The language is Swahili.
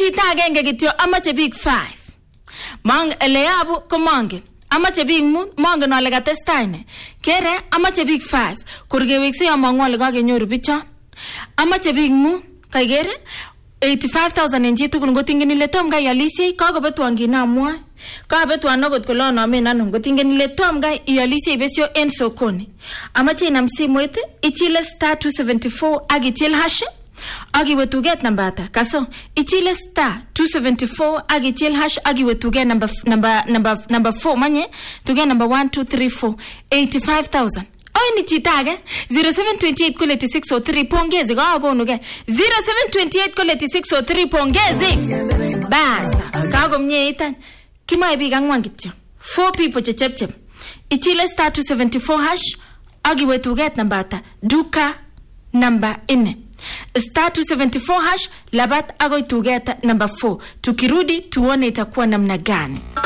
chita agenge kityo amache big 5 mang eleyabu ko mange amache big mut mange no le katestai ne kere amache big 5 kurgewekse yamangwale kagenyoru bichon amache big mut kaigere 85,000 enji tukun ngotingin ile tom ga yalisi kagobetwa nginamwa kabetwa nogot kolon amen anon ngotingin ile tom ga yalisi besyo en sokoni amache nam simwet ichile *274 agichil hash agiwe tuget namba ata kaso ichile *274 agichil hash agiwe tuget number 4 manye tuget number 1 2 3 4 85,000 Oy ni chitage 0728 kuleti 603 pongezi kagonuge 0728 kuleti 603 pongezi basa kagomnye itan kimae biik angwan kityo 4 people chechepchep ichile *274 hash agiwe tuget namba ata duka namba 4 *274 hash labat agoi tuget namba 4 tukirudi tuone itakuwa namna gani.